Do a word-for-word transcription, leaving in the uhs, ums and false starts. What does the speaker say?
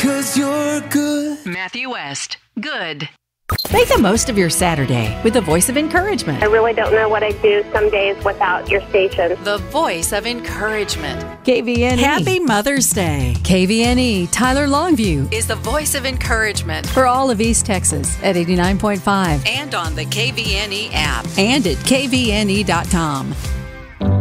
'cause you're good. Matthew West. Good. Make the most of your Saturday with the voice of encouragement. I really don't know what I'd do some days without your station. The voice of encouragement. K V N E. Happy Mother's Day. K V N E, Tyler Longview. Is the voice of encouragement. For all of East Texas at eighty-nine point five. And on the K V N E app. And at K V N E dot com.